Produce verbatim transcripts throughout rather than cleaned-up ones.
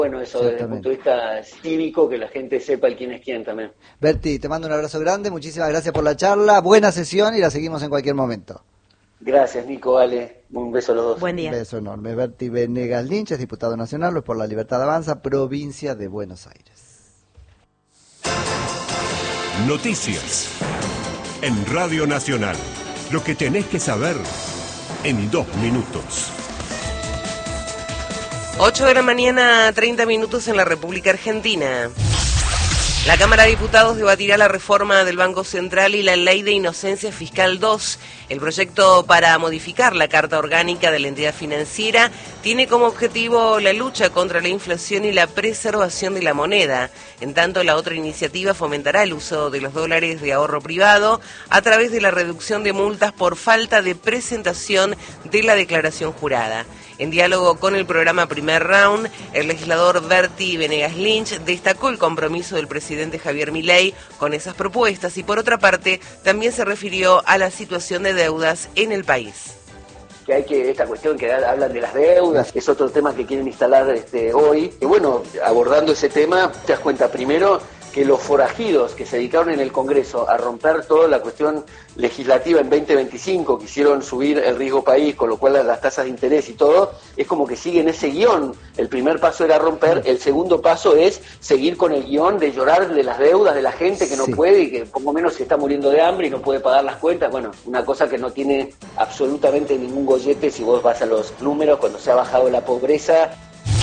Bueno, eso desde el punto de vista cívico, que la gente sepa el quién es quién también. Berti, te mando un abrazo grande, muchísimas gracias por la charla, buena sesión y la seguimos en cualquier momento. Gracias, Nico, Ale, un beso a los dos. Buen día. Un beso enorme. Berti Venegas Lynch es diputado nacional, Los por la Libertad Avanza, provincia de Buenos Aires. Noticias en Radio Nacional. Lo que tenés que saber en dos minutos. ocho de la mañana, treinta minutos en la República Argentina. La Cámara de Diputados debatirá la reforma del Banco Central y la Ley de Inocencia Fiscal dos. El proyecto para modificar la Carta Orgánica de la entidad financiera tiene como objetivo la lucha contra la inflación y la preservación de la moneda. En tanto, la otra iniciativa fomentará el uso de los dólares de ahorro privado a través de la reducción de multas por falta de presentación de la declaración jurada. En diálogo con el programa Primer Round, el legislador Berti Venegas Lynch destacó el compromiso del presidente Javier Milei con esas propuestas y, por otra parte, también se refirió a la situación de deudas en el país. Que hay que, esta cuestión que hablan de las deudas, es otro tema que quieren instalar este, hoy. Y bueno, abordando ese tema, te das cuenta primero que los forajidos que se dedicaron en el Congreso a romper toda la cuestión legislativa en veinte veinticinco, quisieron subir el riesgo país, con lo cual las tasas de interés y todo, es como que siguen ese guión. El primer paso era romper, el segundo paso es seguir con el guión de llorar de las deudas de la gente que no sí. puede y que poco menos se está muriendo de hambre y no puede pagar las cuentas. Bueno, una cosa que no tiene absolutamente ningún gollete si vos vas a los números cuando se ha bajado la pobreza.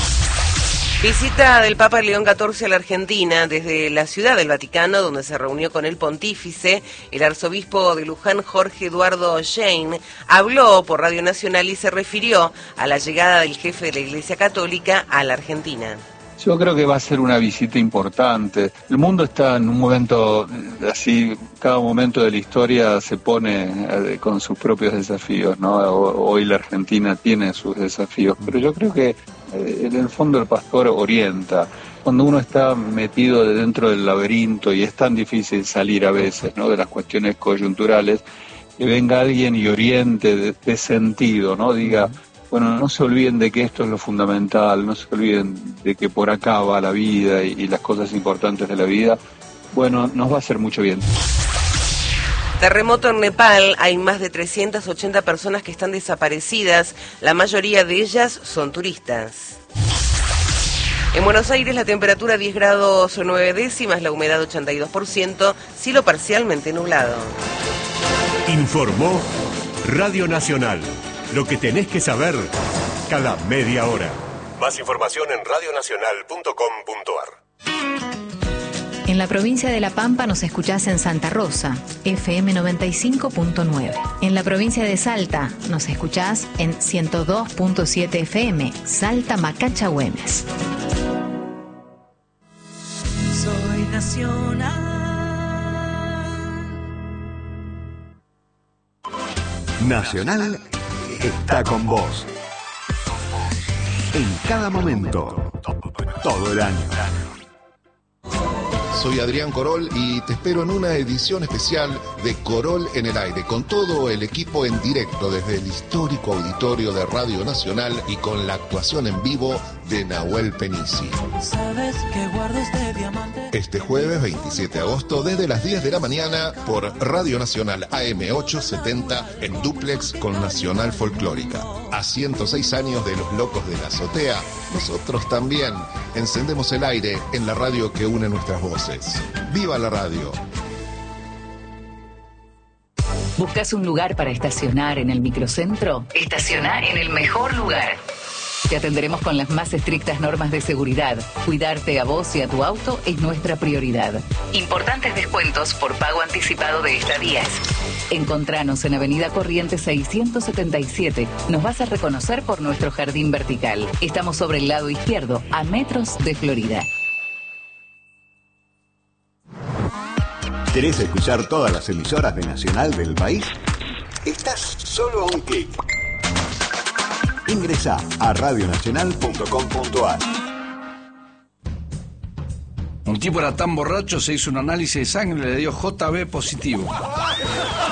Visita del Papa León catorce a la Argentina desde la Ciudad del Vaticano, donde se reunió con el pontífice. El arzobispo de Luján, Jorge Eduardo Schein, habló por Radio Nacional y se refirió a la llegada del jefe de la Iglesia Católica a la Argentina. Yo creo que va a ser una visita importante. El mundo está en un momento así, cada momento de la historia se pone con sus propios desafíos, ¿no? Hoy la Argentina tiene sus desafíos, pero yo creo que en el fondo el pastor orienta. Cuando uno está metido dentro del laberinto y es tan difícil salir a veces, ¿no?, de las cuestiones coyunturales, que venga alguien y oriente de, de sentido, ¿no? Diga, bueno, no se olviden de que esto es lo fundamental, no se olviden de que por acá va la vida y, y las cosas importantes de la vida. Bueno, nos va a hacer mucho bien. Terremoto en Nepal, hay más de trescientas ochenta personas que están desaparecidas, la mayoría de ellas son turistas. En Buenos Aires la temperatura diez grados nueve décimas, la humedad ochenta y dos por ciento, cielo parcialmente nublado. Informó Radio Nacional. Lo que tenés que saber cada media hora. Más información en radio nacional punto com punto a r. En la provincia de La Pampa nos escuchás en Santa Rosa, F M noventa y cinco punto nueve. En la provincia de Salta nos escuchás en ciento dos punto siete F M, Salta Macacha Güemes. Soy nacional. Nacional está con vos. En cada momento, todo el año. Soy Adrián Corol y te espero en una edición especial de Corol en el Aire, con todo el equipo en directo desde el histórico auditorio de Radio Nacional y con la actuación en vivo de Nahuel Penici. ¿Sabes que guardo este diamante? Este jueves veintisiete de agosto desde las diez de la mañana por Radio Nacional A M ochocientos setenta en dúplex con Nacional Folclórica. A ciento seis años de Los Locos de la Azotea, nosotros también encendemos el aire en la radio que une nuestras voces. ¡Viva la radio! ¿Buscas un lugar para estacionar en el microcentro? Estaciona en el mejor lugar. Te atenderemos con las más estrictas normas de seguridad. Cuidarte a vos y a tu auto es nuestra prioridad. Importantes descuentos por pago anticipado de estadías. Encontranos en Avenida Corrientes seiscientos setenta y siete. Nos vas a reconocer por nuestro jardín vertical. Estamos sobre el lado izquierdo, a metros de Florida. ¿Querés escuchar todas las emisoras de Nacional del país? Estás solo a un clic. Ingresá a radio nacional punto com punto a r. Un tipo era tan borracho, se hizo un análisis de sangre y le dio J B positivo.